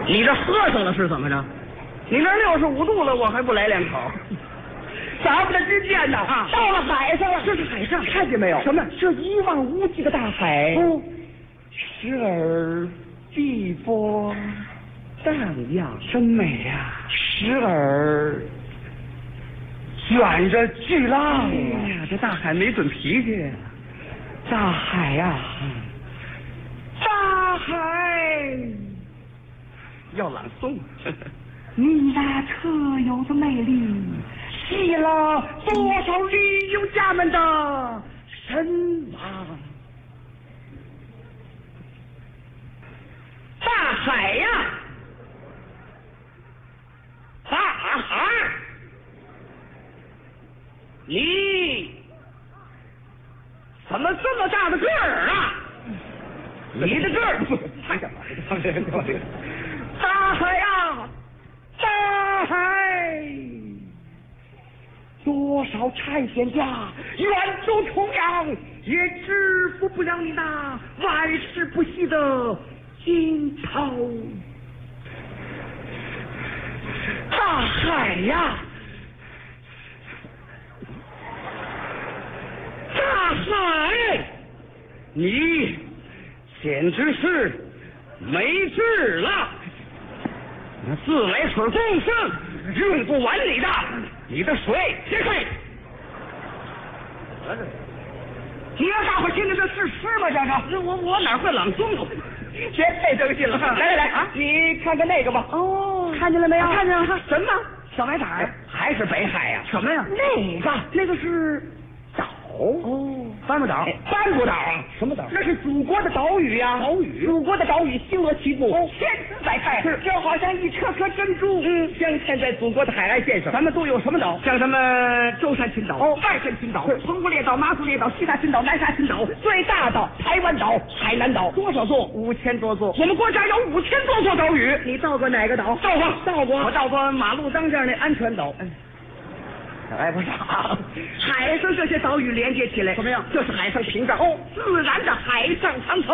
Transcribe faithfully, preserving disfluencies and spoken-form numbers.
你这喝上了是怎么着？你这六十五度了，我还不来两口？ 咱们的之间呢，啊，到了海上了。 这是海上， 看见没有？ 什么？ 这一望无际的大海。 哦， 时而碧波荡漾， 真美呀！ 时而卷着巨浪。 哎呀，这大海没准脾气呀！ 大海呀、啊，大海要朗诵。 你那特有的魅力，吸了多少旅游家们的神往。 大海呀，大海，你怎么这么大的个儿啊？你的个儿， 大海呀！大海，多少探险家远走重洋，也支付不了你那万世不息的惊涛。大海呀，大海， 你简直是没治了！自来水公司用不完你的，你的水撇开。 你让大伙听听这是诗吗？这是我我哪会朗诵？ 别太争气了。来来来啊，你看看那个吧。 哦， 看见了没有？ 看见了。 什么？小白塔还是北海呀？ 什么呀？ 那个那个是岛。 哦，帆布岛。 帆布岛啊？ 什么岛？ 那是祖国的岛屿呀。 岛屿。 祖国的岛屿星罗棋布，千姿百态， 是就好像一颗颗珍珠，嗯，镶嵌在祖国的海岸线上。 咱们都有什么岛？ 像什么舟山群岛、 哦外山群岛、澎湖列岛、马祖列岛、西沙群岛、南沙群岛，最大的台湾岛、海南岛，多少座？五千多座。我们国家有五千多座岛屿。你到过哪个岛？到过，到过。 我到过马路当间那安全岛。 哎，不是，海上这些岛屿连接起来， 怎么样？ 就是海上屏障哦，自然的海上长城。